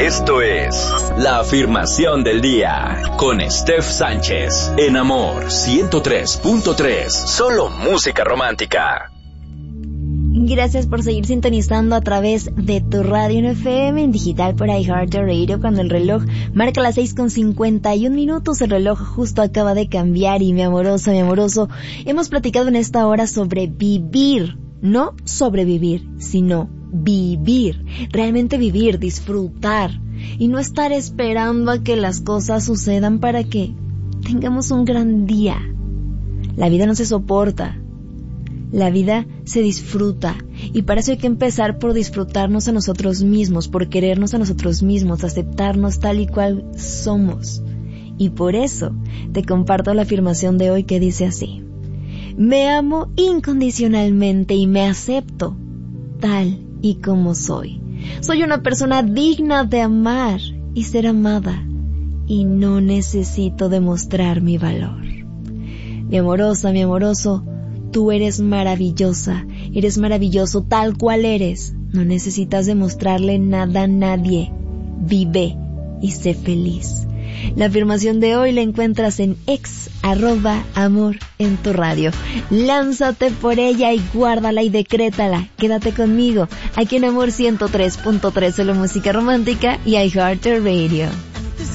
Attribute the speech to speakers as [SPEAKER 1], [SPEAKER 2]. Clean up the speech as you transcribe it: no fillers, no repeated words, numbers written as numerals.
[SPEAKER 1] Esto es la afirmación del día con Steph Sánchez en Amor 103.3. Solo música romántica.
[SPEAKER 2] Gracias por seguir sintonizando a través de tu radio en FM, en digital por iHeartRadio. Cuando el reloj marca las 6:51, el reloj justo acaba de cambiar y mi amoroso, hemos platicado en esta hora sobre vivir, no sobrevivir, sino vivir, realmente vivir, disfrutar y no estar esperando a que las cosas sucedan para que tengamos un gran día. La vida no se soporta. La vida se disfruta y para eso hay que empezar por disfrutarnos a nosotros mismos, por querernos a nosotros mismos, aceptarnos tal y cual somos. Y por eso te comparto la afirmación de hoy que dice así: me amo incondicionalmente y me acepto tal y como soy. Soy una persona digna de amar y ser amada y no necesito demostrar mi valor. Mi amorosa, mi amoroso, tú eres maravillosa, eres maravilloso tal cual eres. No necesitas demostrarle nada a nadie. Vive y sé feliz. La afirmación de hoy la encuentras en @amor en tu radio. Lánzate por ella y guárdala y decrétala. Quédate conmigo, aquí en Amor 103.3, solo música romántica y iHeartRadio.